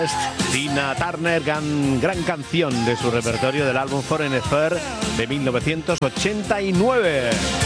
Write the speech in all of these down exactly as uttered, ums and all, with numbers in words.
Tina Turner, gran, gran canción de su repertorio del álbum Foreign Affair de mil novecientos ochenta y nueve.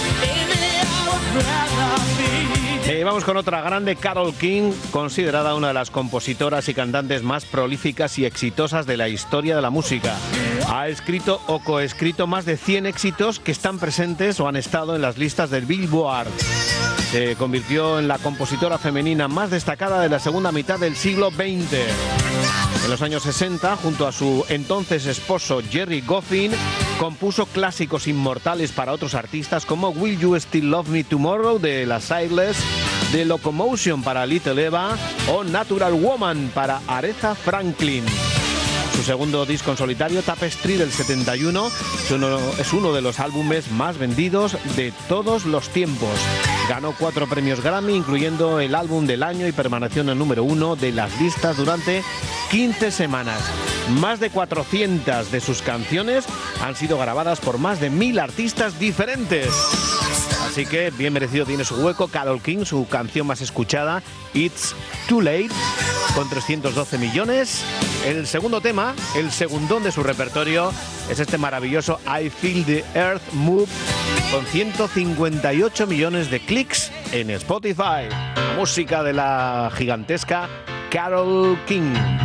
Eh, vamos con otra grande, Carole King, considerada una de las compositoras y cantantes más prolíficas y exitosas de la historia de la música. Ha escrito o coescrito más de cien éxitos que están presentes o han estado en las listas del Billboard. Se convirtió en la compositora femenina más destacada de la segunda mitad del siglo veinte. En los años sesenta, junto a su entonces esposo Jerry Goffin, compuso clásicos inmortales para otros artistas como Will You Still Love Me Tomorrow de La Sideless, The Locomotion para Little Eva o Natural Woman para Aretha Franklin. Su segundo disco en solitario, Tapestry del setenta y uno, es uno, es uno de los álbumes más vendidos de todos los tiempos. Ganó cuatro premios Grammy, incluyendo el álbum del año, y permaneció en el número uno de las listas durante quince semanas. Más de cuatrocientas de sus canciones han sido grabadas por más de mil artistas diferentes. Así que bien merecido tiene su hueco Carole King, su canción más escuchada, It's Too Late, con trescientos doce millones. El segundo tema, el segundón de su repertorio, es este maravilloso I Feel the Earth Move, con ciento cincuenta y ocho millones de clics en Spotify. La música de la gigantesca Carole King.